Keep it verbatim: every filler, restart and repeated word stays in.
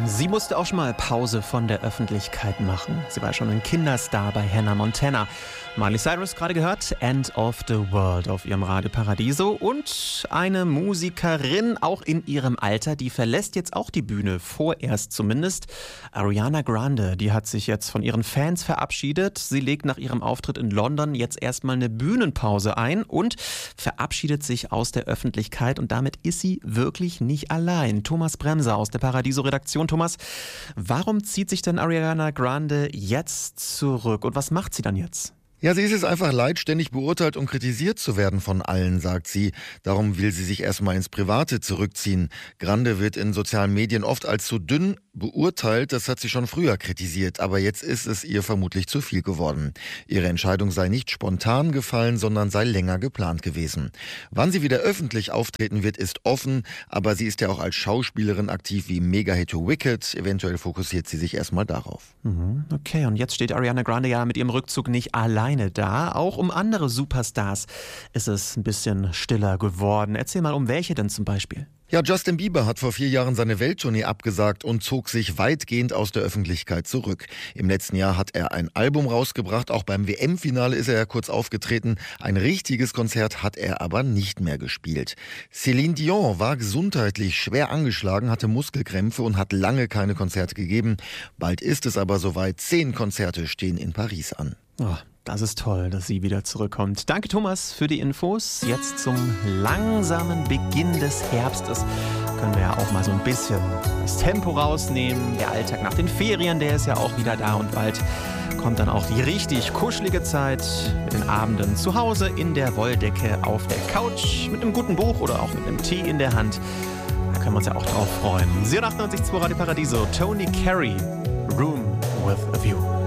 Sie musste auch schon mal Pause von der Öffentlichkeit machen. Sie war schon ein Kinderstar bei Hannah Montana. Miley Cyrus gerade gehört, End of the World auf ihrem Radio Paradiso. Und eine Musikerin, auch in ihrem Alter, die verlässt jetzt auch die Bühne, vorerst zumindest. Ariana Grande, die hat sich jetzt von ihren Fans verabschiedet. Sie legt nach ihrem Auftritt in London jetzt erstmal eine Bühnenpause ein und verabschiedet sich aus der Öffentlichkeit. Und damit ist sie wirklich nicht allein. Thomas Bremser aus der Paradiso-Redaktion. Thomas, warum zieht sich denn Ariana Grande jetzt zurück und was macht sie dann jetzt? Ja, sie ist es einfach leid, ständig beurteilt und kritisiert zu werden von allen, sagt sie. Darum will sie sich erstmal ins Private zurückziehen. Grande wird in sozialen Medien oft als zu dünn beurteilt. Das hat sie schon früher kritisiert. Aber jetzt ist es ihr vermutlich zu viel geworden. Ihre Entscheidung sei nicht spontan gefallen, sondern sei länger geplant gewesen. Wann sie wieder öffentlich auftreten wird, ist offen. Aber sie ist ja auch als Schauspielerin aktiv wie Mega-Hit Wicked. Eventuell fokussiert sie sich erstmal darauf. Okay, und jetzt steht Ariana Grande ja mit ihrem Rückzug nicht allein da. Auch um andere Superstars ist es ein bisschen stiller geworden. Erzähl mal, um welche denn zum Beispiel? Ja, Justin Bieber hat vor vier Jahren seine Welttournee abgesagt und zog sich weitgehend aus der Öffentlichkeit zurück. Im letzten Jahr hat er ein Album rausgebracht, auch beim W M-Finale ist er ja kurz aufgetreten. Ein richtiges Konzert hat er aber nicht mehr gespielt. Céline Dion war gesundheitlich schwer angeschlagen, hatte Muskelkrämpfe und hat lange keine Konzerte gegeben. Bald ist es aber soweit, zehn Konzerte stehen in Paris an. Oh, das ist toll, dass sie wieder zurückkommt. Danke, Thomas, für die Infos. Jetzt zum langsamen Beginn des Herbstes können wir ja auch mal so ein bisschen das Tempo rausnehmen. Der Alltag nach den Ferien, der ist ja auch wieder da und bald kommt dann auch die richtig kuschelige Zeit mit den Abenden zu Hause in der Wolldecke auf der Couch mit einem guten Buch oder auch mit einem Tee in der Hand. Da können wir uns ja auch drauf freuen. Sie achtundneunzig Komma zwei Radio Paradiso, Tony Carey, Room with a View.